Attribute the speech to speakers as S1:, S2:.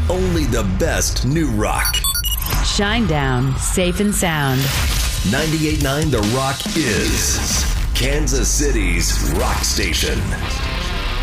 S1: only the best new rock.
S2: Shinedown, safe and sound.
S1: 98.9 The Rock is Kansas City's rock station.